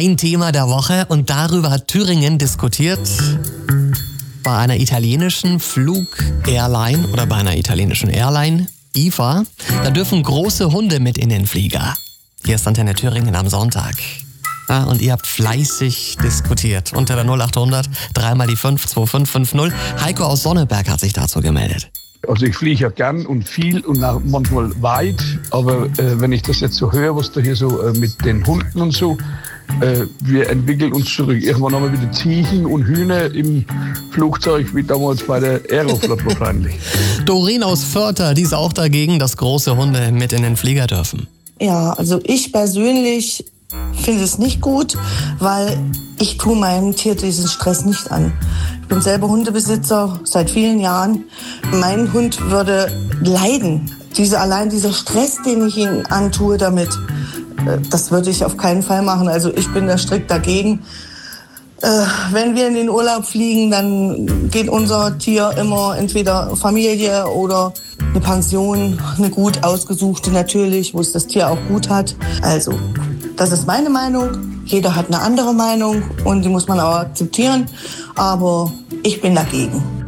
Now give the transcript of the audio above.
mein Thema der Woche und darüber hat Thüringen diskutiert. Bei einer italienischen Flug-Airline oder bei einer italienischen Airline, IFA, da dürfen große Hunde mit in den Flieger. Hier ist Antenne Thüringen am Sonntag. Ja, und ihr habt fleißig diskutiert. Unter der 0800 3 mal die 5 2550. Heiko aus Sonneberg hat sich dazu gemeldet. Also ich fliege ja gern und viel und auch manchmal weit, aber wenn ich das jetzt so höre, was da hier so mit den Hunden und so, wir entwickeln uns zurück. Irgendwann haben wir wieder Ziegen und Hühner im Flugzeug, wie damals bei der Aeroflot wahrscheinlich. Doreen aus Vörter, die ist auch dagegen, dass große Hunde mit in den Flieger dürfen. Ja, also ich persönlich finde es nicht gut, weil ich tue meinem Tier diesen Stress nicht an. Ich bin selber Hundebesitzer seit vielen Jahren. Mein Hund würde leiden. Allein dieser Stress, den ich ihm antue damit, das würde ich auf keinen Fall machen. Also ich bin da strikt dagegen. Wenn wir in den Urlaub fliegen, dann geht unser Tier immer entweder Familie oder eine Pension, eine gut ausgesuchte natürlich, wo es das Tier auch gut hat. Also das ist meine Meinung. Jeder hat eine andere Meinung und die muss man auch akzeptieren. Aber ich bin dagegen.